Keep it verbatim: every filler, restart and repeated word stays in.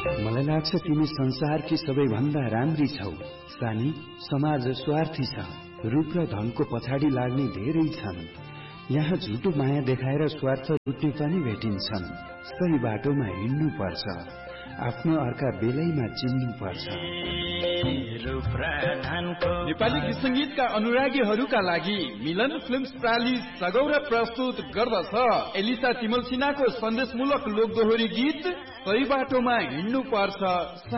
मलाई लाग्छ तिमी संसारकी सबैभन्दा राम्री छौ। सानी, समाज स्वार्थी छ। रूप र धनको पछाडि लाग्ने धेरै छन्। यहाँ झुटो माया देखाएर स्वार्थ लुट्ने पनि भेटिन्छन्। सही बाटोमा हिँड्नु पर्छ, आफ्नो अर्का बेलैमा चिन्नु पर्छ। नेपाली गीत संगीतका अनुरागीहरूका लागि मिलन फिल्म्स प्राली सगौरा प्रस्तुत गर्दछ एलिसा तिमल सिन्हाको सन्देशमूलक लोकदोहोरी गीत सही बाटोमा हिँड्नु पर्छ।